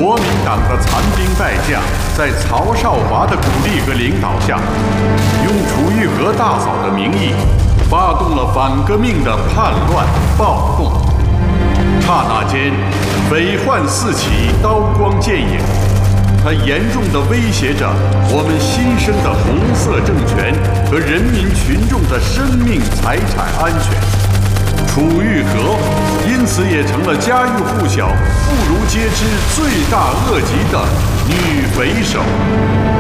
国民党的残兵败将在曹少华的鼓励和领导下，用楚玉和大嫂的名义，发动了反革命的叛乱暴动。刹那间，匪患四起，刀光剑影。它严重地威胁着我们新生的红色政权和人民群众的生命财产安全。楚玉和因此也成了家喻户晓、妇孺皆知、罪大恶极的女匪首。